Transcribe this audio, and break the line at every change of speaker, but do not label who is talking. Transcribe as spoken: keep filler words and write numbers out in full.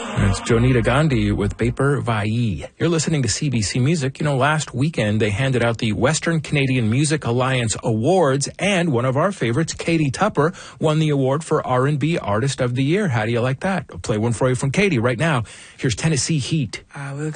And it's Jonita Gandhi with Paper Vai. You're listening to C B C Music. You know, last weekend they handed out the Western Canadian Music Alliance Awards, and one of our favorites, Katie Tupper, won the award for R and B Artist of the Year. How do you like that? I'll play one for you from Katie right now. Here's Tennessee Heat.
I will